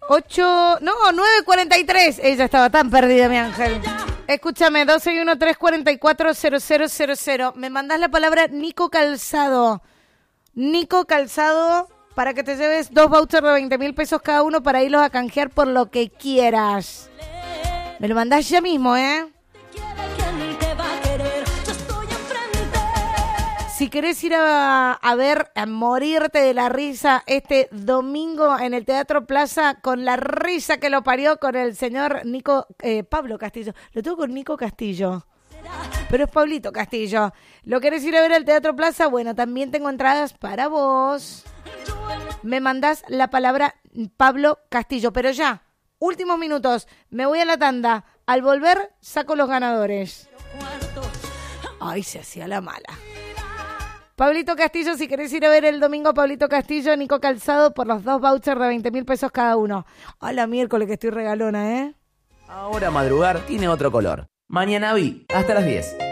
9:43. Ella estaba tan perdida, mi ángel. Escúchame, 261-344-0000. Me mandás la palabra Nico Calzado. Nico Calzado, para que te lleves 2 vouchers de 20.000 pesos cada uno para irlos a canjear por lo que quieras. Me lo mandás ya mismo, ¿eh? Si querés ir a ver, a morirte de la risa este domingo en el Teatro Plaza con la risa que lo parió con el señor Pablo Castillo. Lo tengo con Nico Castillo, pero es Pablito Castillo. ¿Lo querés ir a ver al Teatro Plaza? Bueno, también tengo entradas para vos. Me mandás la palabra Pablo Castillo, pero ya, últimos minutos, me voy a la tanda. Al volver, saco los ganadores. Ay, se hacía la mala. Pablito Castillo, si querés ir a ver el domingo a Pablito Castillo, Nico Calzado, por los 2 vouchers de 20.000 pesos cada uno. Hola, miércoles, que estoy regalona, ¿eh? Ahora madrugar tiene otro color. Mañana vi, hasta las 10.